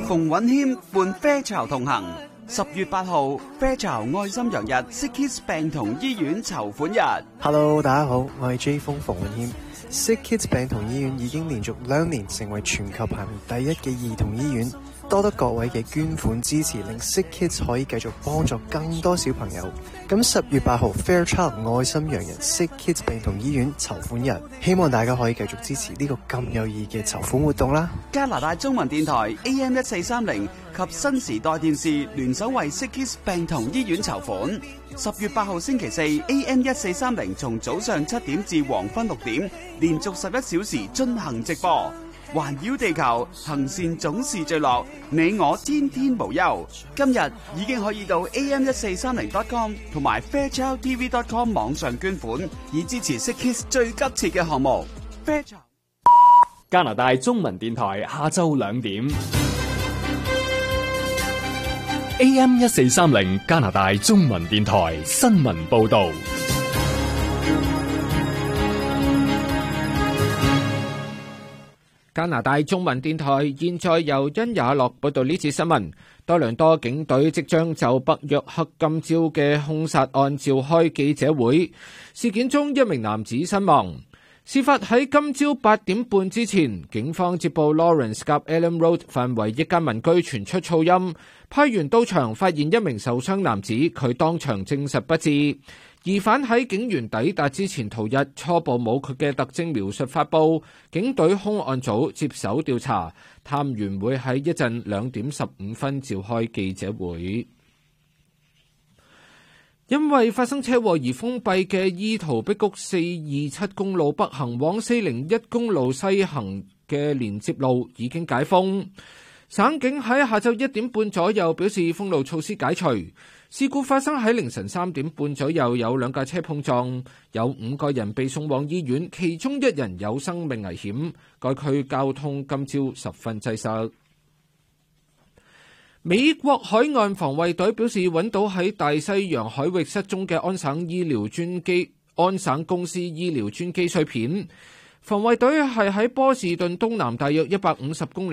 馮允謙伴啡巢同行。10月8號，啡巢愛心洋日 Sick Kids 病童醫院籌款日。 Hello， 大家好，我係 J 風馮允謙。Sick Kids 病童醫院已經連續2年成為全球排名第一嘅兒童醫院，多得各位嘅捐款支持，令 Sick Kids 可以繼續幫助更多小朋友。咁10月8號 Fairchild 愛心洋人 Sick Kids 病童醫院籌款日，希望大家可以繼續支持呢個咁有意義嘅籌款活動啦。 加拿大中文電台 AM1430及新時代電視聯手為 Sick Kids 病童醫院籌款。10月8號星期四 AM1430從早上7點至黃昏6點，連續11小時進行直播。環繞地球，行善總是最樂，你我天天無憂。今日已經可以到 am1430.com 同埋 fairchildtv.com 網上捐款，以支持 Sick Kids 最急切嘅項目。 加拿大中文電台下晝2點 AM1430 加拿大中文電台新聞報道。 加拿大中文電台現在由殷也樂報道呢次新聞。多倫多警隊即將就北約克今朝嘅兇殺案召開記者會，事件中一名男子身亡。事發喺今朝8點半之前，警方接報 Lawrence 及 Allen Road 範圍一間民居傳出噪音，派員到場發現一名受傷男子，佢當場證實不治。疑犯喺警員抵達之前逃逸，初步冇佢嘅特徵描述發布。警隊兇案組接手調查，探員會喺一陣2點15分召開記者會。因為發生車禍而封閉嘅伊圖碧谷427公路北行往401公路西行嘅連接路已經解封。省警喺下晝1點半左右表示封路措施解除。事故發生喺凌晨3點半左右，有2架車碰撞，有5個人被送往醫院，其中1人有生命危險。該區交通今朝十分擠塞。美國海岸防衛隊表示揾到喺大西洋海域失蹤嘅安省公司醫療專機碎片。防衛隊係喺波士頓東南大約150公里